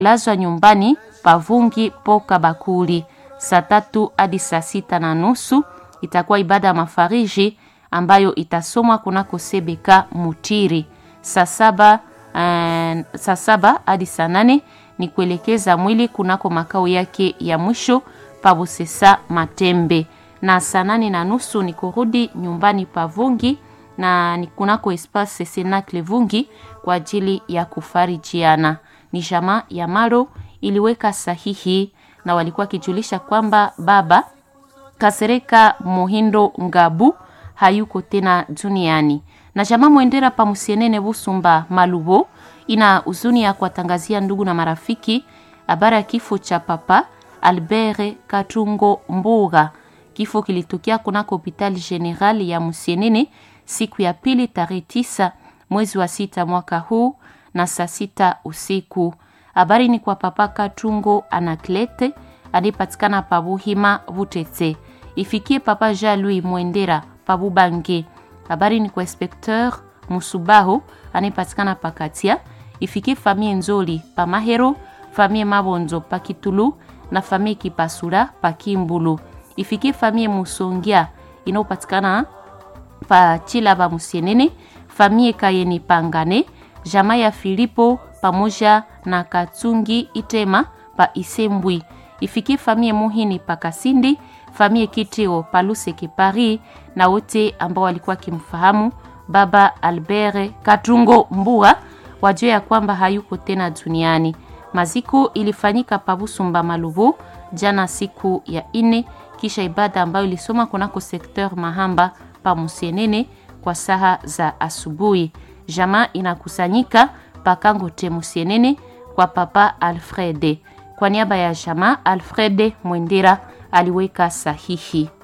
lazwa nyumbani pavungi poka bakuli. Saa 3 hadi saa 6:30 itakuwa ibada ya mafariji ambayo itasomwa kunako Sebeka Mutiri. Saa 7 hadi saa 8 ni kuelekeza mwili kunako makao yake ya mwisho pa Busesa Matembe, na saa 8:30 ni kurudi nyumbani pavungi na ni kunako Espace Cenacle Vungi kwa ajili ya kufarijiana. Ni jamaa ya Maro iliweka sahihi na walikuwa kijulisha kwamba baba Kasereka Mohindo Ngabu hayuko tena duniani. Na jamaa Mwendera pa Musienene Busumba Malubo ina huzuni ya kuwatangazia ndugu na marafiki habari ya kifo cha papa Albert Katungo Mbuga. Kifo kilitokea kunako Hospitali General ya Musienene siku ya pili tarehe 9 mwezi wa 6 mwaka huu na saa 6 usiku. Habari ni kwa papa Katungo Anaklete alipatikana pa Buhima Butete. Ifikie papa Jean-Louis Mwendera pa Bubange. Habari ni kwa inspecteur Musubaho anipatikana pa Katia. Ifikie famille Nzoli pa Mahero, famille Mabonzo pa Kitulu na famille Kipasura pa Kimbulu. Ifikie famille Musongia inayopatikana pa Chilaba Musienene, famille Kayeni Pangane, jamaa ya Filipo pamoja na Katsungi Itema pa Isembwi. Ifikie famille Muhini pa Kasindi, famille Kitio pa Luseke Paris na wote ambao walikuwa kimfahamu baba Albert Katungo Mbua wajue ya kwamba hayuko tena duniani. Maziko ilifanyika pa Busumba Malubo jana siku ya 4 kisha ibada ambayo ilisoma kunako sekteur Mahamba pa Musienene kwa saa za asubuhi. Jamaa inakusanyika pa Kangote Musienene kwa papa Alfrede. Kwa niaba ya jamaa Alfrede Mwendera aliweka sahihi.